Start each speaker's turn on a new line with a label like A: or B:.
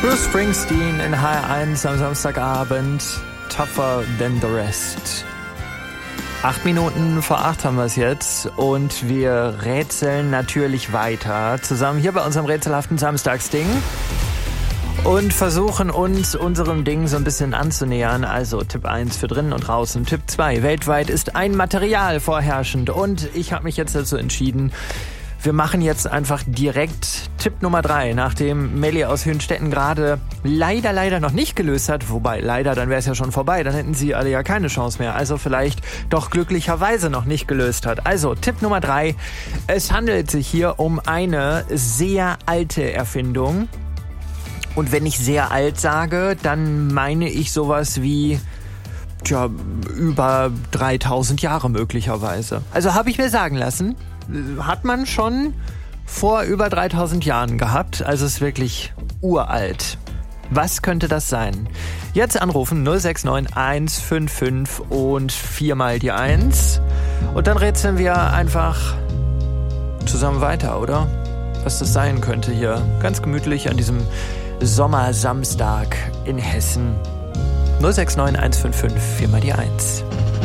A: Bruce Springsteen in HR1 am Samstagabend. Tougher than the rest. 8 Minuten vor 8 haben wir es jetzt und wir rätseln natürlich weiter. Zusammen hier bei unserem rätselhaften Samstagsding. Und versuchen uns unserem Ding so ein bisschen anzunähern. Also Tipp 1 für drinnen und draußen. Tipp 2, weltweit ist ein Material vorherrschend. Und ich habe mich jetzt dazu entschieden, wir machen jetzt einfach direkt Tipp Nummer 3, nachdem Melli aus Hünstetten gerade leider noch nicht gelöst hat. Wobei, leider, dann wäre es ja schon vorbei. Dann hätten sie alle ja keine Chance mehr. Also vielleicht doch glücklicherweise noch nicht gelöst hat. Also Tipp Nummer 3. Es handelt sich hier um eine sehr alte Erfindung. Und wenn ich sehr alt sage, dann meine ich sowas wie über 3000 Jahre möglicherweise. Also habe ich mir sagen lassen, hat man schon vor über 3000 Jahren gehabt. Also ist wirklich uralt. Was könnte das sein? Jetzt anrufen 069 155 und 4 mal die 1. Und dann rätseln wir einfach zusammen weiter, oder? Was das sein könnte hier. Ganz gemütlich an diesem Sommersamstag in Hessen. 069 155 4 mal die 1.